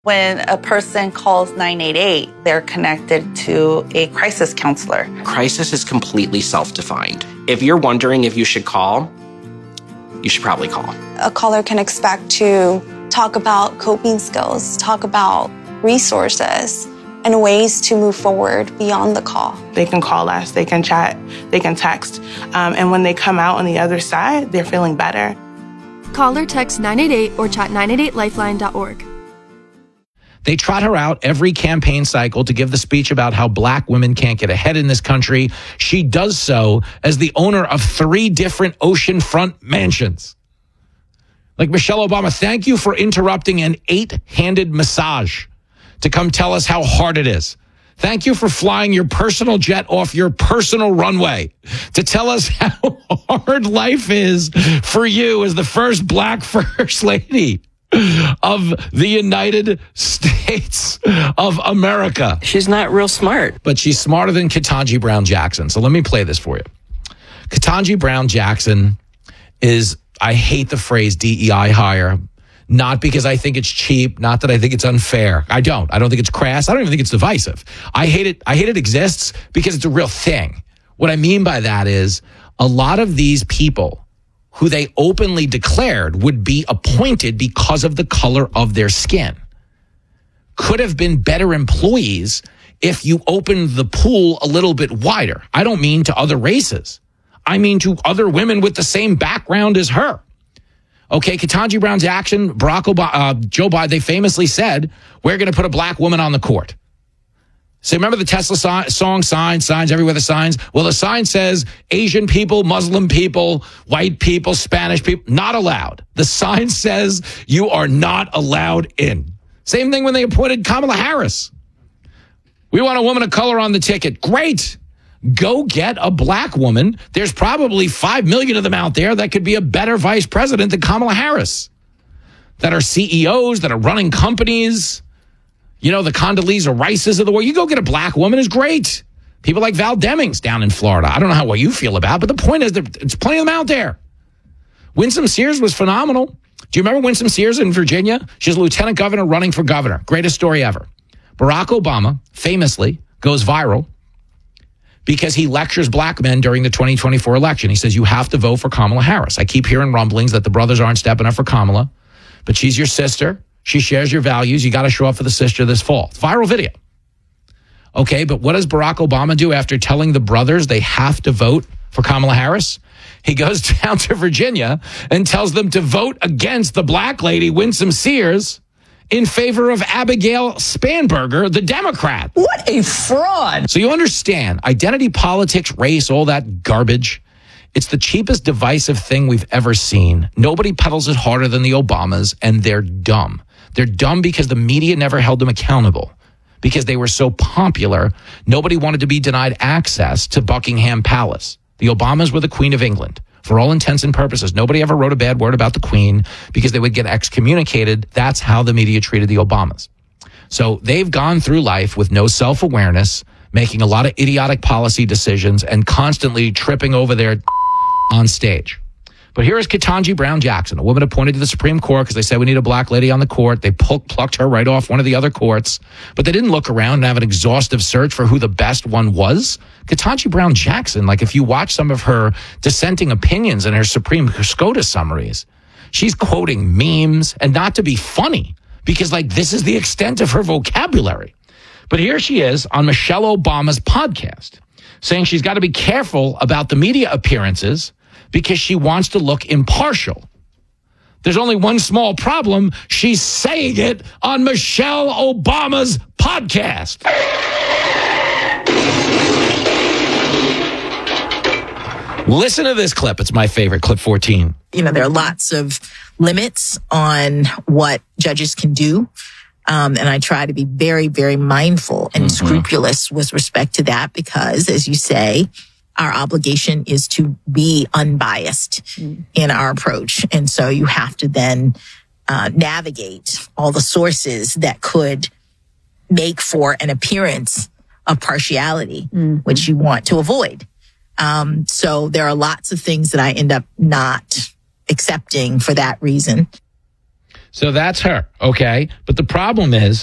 When a person calls 988, they're connected to a crisis counselor. Crisis is completely self-defined. If you're wondering if you should call, you should probably call. A caller can expect to talk about coping skills, talk about resources, and ways to move forward beyond the call. They can call us, they can chat, they can text, and when they come out on the other side, they're feeling better. Call or text 988 or chat 988lifeline.org. They trot her out every campaign cycle to give the speech about how black women can't get ahead in this country. She does so as the owner of 3 different oceanfront mansions. Like Michelle Obama, thank you for interrupting an 8-handed massage to come tell us how hard it is. Thank you for flying your personal jet off your personal runway to tell us how hard life is for you as the first black first lady of the United States of America. She's not real smart. But she's smarter than Ketanji Brown Jackson. So let me play this for you. Ketanji Brown Jackson is, I hate the phrase DEI hire, not because I think it's cheap, not that I think it's unfair. I don't think it's crass. I don't even think it's divisive. I hate it exists because it's a real thing. What I mean by that is a lot of these people who they openly declared would be appointed because of the color of their skin could have been better employees if you opened the pool a little bit wider. I don't mean to other races. I mean to other women with the same background as her. Okay, Ketanji Brown Jackson, Barack Obama, Joe Biden, they famously said, we're going to put a black woman on the court. So remember the Tesla song, signs everywhere, the signs? Well, the sign says Asian people, Muslim people, white people, Spanish people, not allowed. The sign says you are not allowed in. Same thing when they appointed Kamala Harris. We want a woman of color on the ticket. Great. Go get a black woman. There's probably 5 million of them out there that could be a better vice president than Kamala Harris, that are CEOs, that are running companies. You know, the Condoleezza Rices of the world. You go get a black woman is great. People like Val Demings down in Florida. I don't know what you feel about, but the point is there's plenty of them out there. Winsome Sears was phenomenal. Do you remember Winsome Sears in Virginia? She's a lieutenant governor running for governor. Greatest story ever. Barack Obama famously goes viral because he lectures black men during the 2024 election. He says, you have to vote for Kamala Harris. I keep hearing rumblings that the brothers aren't stepping up for Kamala, but she's your sister. She shares your values. You got to show up for the sister this fall. Viral video. Okay, but what does Barack Obama do after telling the brothers they have to vote for Kamala Harris? He goes down to Virginia and tells them to vote against the black lady, Winsome Sears, in favor of Abigail Spanberger, the Democrat. What a fraud. So you understand, identity politics, race, all that garbage. It's the cheapest divisive thing we've ever seen. Nobody peddles it harder than the Obamas, and they're dumb. They're dumb because the media never held them accountable. Because they were so popular, nobody wanted to be denied access to Buckingham Palace. The Obamas were the Queen of England. For all intents and purposes, nobody ever wrote a bad word about the Queen because they would get excommunicated. That's how the media treated the Obamas. So they've gone through life with no self-awareness, making a lot of idiotic policy decisions and constantly tripping over their on stage. But here is Ketanji Brown Jackson, a woman appointed to the Supreme Court because they said we need a black lady on the court. They plucked her right off one of the other courts, but they didn't look around and have an exhaustive search for who the best one was. Ketanji Brown Jackson, like if you watch some of her dissenting opinions in her Supreme SCOTUS summaries, she's quoting memes, and not to be funny, because like this is the extent of her vocabulary. But here she is on Michelle Obama's podcast saying she's got to be careful about the media appearances because she wants to look impartial. There's only one small problem. She's saying it on Michelle Obama's podcast. Listen to this clip. It's my favorite, clip 14. You know, there are lots of limits on what judges can do. And I try to be very, very mindful and scrupulous with respect to that because, as you say, our obligation is to be unbiased in our approach. And so you have to then navigate all the sources that could make for an appearance of partiality, which you want to avoid. So there are lots of things that I end up not accepting for that reason. So that's her, okay? But the problem is